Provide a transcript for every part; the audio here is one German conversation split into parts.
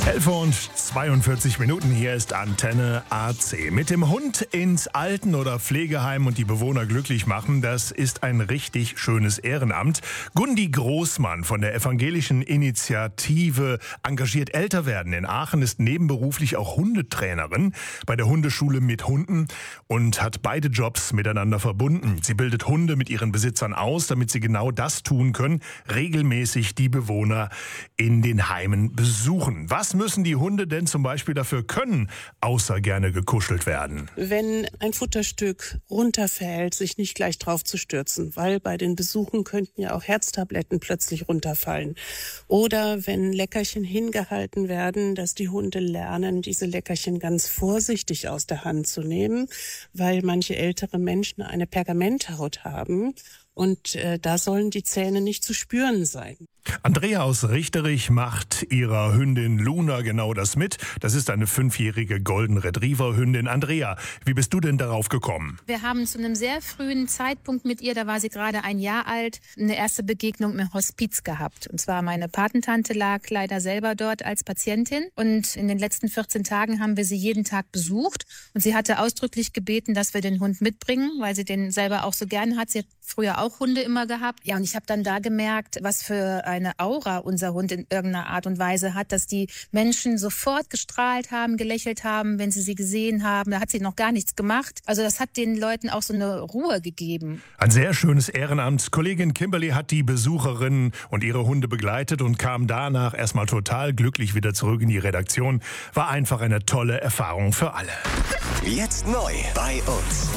11:42 hier ist Antenne AC. Mit dem Hund ins Alten- oder Pflegeheim und die Bewohner glücklich machen, das ist ein richtig schönes Ehrenamt. Gundi Großmann von der evangelischen Initiative Engagiert älter werden in Aachen ist nebenberuflich auch Hundetrainerin bei der Hundeschule mit Hunden und hat beide Jobs miteinander verbunden. Sie bildet Hunde mit ihren Besitzern aus, damit sie genau das tun können, regelmäßig die Bewohner in den Heimen besuchen. Was müssen die Hunde denn zum Beispiel dafür können, außer gerne gekuschelt werden? Wenn ein Futterstück runterfällt, sich nicht gleich drauf zu stürzen, weil bei den Besuchen könnten ja auch Herztabletten plötzlich runterfallen. Oder wenn Leckerchen hingehalten werden, dass die Hunde lernen, diese Leckerchen ganz vorsichtig aus der Hand zu nehmen, weil manche ältere Menschen eine Pergamenthaut haben. Und da sollen die Zähne nicht zu spüren sein. Andrea aus Richterich macht ihrer Hündin Luna genau das mit. Das ist eine 5-jährige Golden Retriever Hündin. Andrea, wie bist du denn darauf gekommen? Wir haben zu einem sehr frühen Zeitpunkt mit ihr, da war sie gerade 1 Jahr alt, eine erste Begegnung im Hospiz gehabt. Und zwar meine Patentante lag leider selber dort als Patientin. Und in den letzten 14 Tagen haben wir sie jeden Tag besucht. Und sie hatte ausdrücklich gebeten, dass wir den Hund mitbringen, weil sie den selber auch so gerne hat. Sie hat früher auch Hunde immer gehabt. Ja, und ich habe dann da gemerkt, was für eine Aura unser Hund in irgendeiner Art und Weise hat, dass die Menschen sofort gestrahlt haben, gelächelt haben, wenn sie gesehen haben. Da hat sie noch gar nichts gemacht. Also das hat den Leuten auch so eine Ruhe gegeben. Ein sehr schönes Ehrenamt. Kollegin Kimberly hat die Besucherinnen und ihre Hunde begleitet und kam danach erstmal total glücklich wieder zurück in die Redaktion. War einfach eine tolle Erfahrung für alle. Jetzt neu bei uns.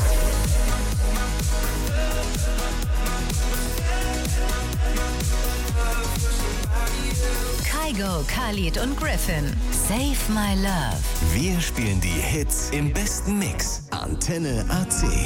Kygo, Khalid und Griffin. Save My Love. Wir spielen die Hits im besten Mix. Antenne AC.